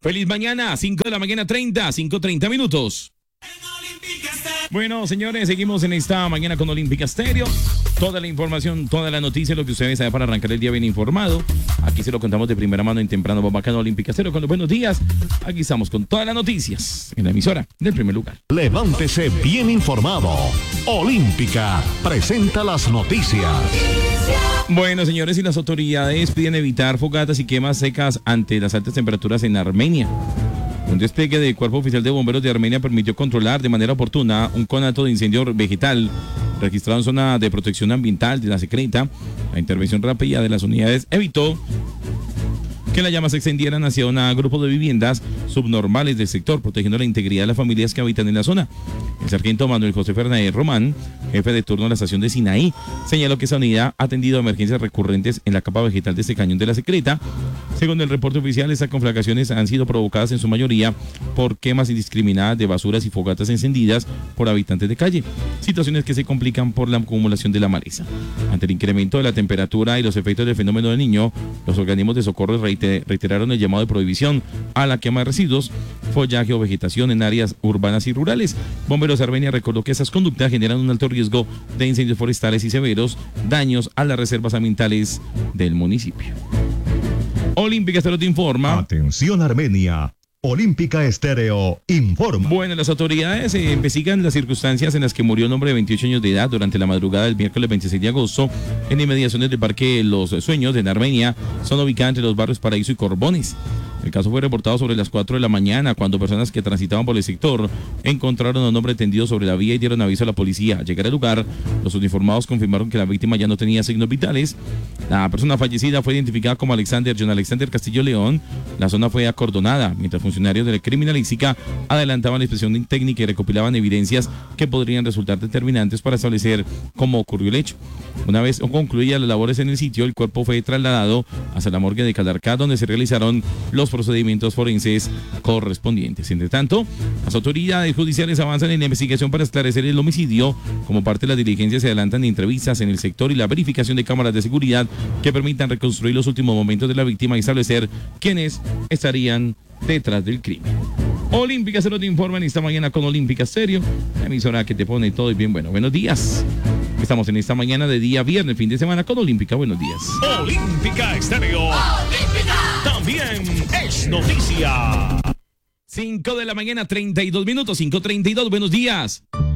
Feliz mañana, 5 de la mañana 5:30 minutos. Bueno, señores, seguimos en esta mañana con Olímpica Stereo. Toda la información, toda la noticia, lo que ustedes saben para arrancar el día bien informado. Aquí se lo contamos de primera mano en Temprano Bacano Olímpica Stereo con los buenos días. Aquí estamos con todas las noticias en la emisora del primer lugar. Levántese bien informado. Olímpica presenta las noticias. Bueno, señores, y las autoridades piden evitar fogatas y quemas secas ante las altas temperaturas en Armenia. Un despliegue del Cuerpo Oficial de Bomberos de Armenia permitió controlar de manera oportuna un conato de incendio vegetal registrado en zona de protección ambiental de la Secreta. La intervención rápida de las unidades evitó que las llamas se extendieran hacia un grupo de viviendas subnormales del sector, protegiendo la integridad de las familias que habitan en la zona. El sargento Manuel José Fernández Román, jefe de turno de la estación de Sinaí, señaló que esa unidad ha atendido a emergencias recurrentes en la capa vegetal de este cañón de la Secreta. Según el reporte oficial, estas conflagraciones han sido provocadas en su mayoría por quemas indiscriminadas de basuras y fogatas encendidas por habitantes de calle, situaciones que se complican por la acumulación de la maleza. Ante el incremento de la temperatura y los efectos del fenómeno del Niño, los organismos de socorro reiteraron el llamado de prohibición a la quema de residuos, follaje o vegetación en áreas urbanas y rurales. Bomberos Armenia recordó que esas conductas generan un alto riesgo de incendios forestales y severos daños a las reservas ambientales del municipio. Olímpica Estéreo te informa. Atención Armenia. Olímpica Estéreo informa. Bueno, las autoridades investigan las circunstancias en las que murió un hombre de 28 años de edad durante la madrugada del miércoles 26 de agosto en inmediaciones del Parque Los Sueños en Armenia. Son ubicadas entre los barrios Paraíso y Corbones. El caso fue reportado sobre las 4 de la mañana cuando personas que transitaban por el sector encontraron a un hombre tendido sobre la vía y dieron aviso a la policía. Al llegar al lugar, los uniformados confirmaron que la víctima ya no tenía signos vitales. La persona fallecida fue identificada como John Alexander Castillo León. La zona fue acordonada mientras funcionarios de la criminalística adelantaban la inspección técnica y recopilaban evidencias que podrían resultar determinantes para establecer cómo ocurrió el hecho. Una vez concluidas las labores en el sitio, el cuerpo fue trasladado hacia la morgue de Calarcá, donde se realizaron los procedimientos forenses correspondientes. Entre tanto, las autoridades judiciales avanzan en la investigación para esclarecer el homicidio. Como parte de las diligencias se adelantan entrevistas en el sector y la verificación de cámaras de seguridad que permitan reconstruir los últimos momentos de la víctima y establecer quiénes estarían detrás del crimen. Olímpica se lo te informan esta mañana con Olímpica Stereo, la emisora que te pone todo y bien bueno. Buenos días. Estamos en esta mañana de día viernes, fin de semana con Olímpica. Buenos días. Olímpica Estéreo. Olímpica también es noticia. 5 de la mañana, 32 minutos, 5:32. Buenos días.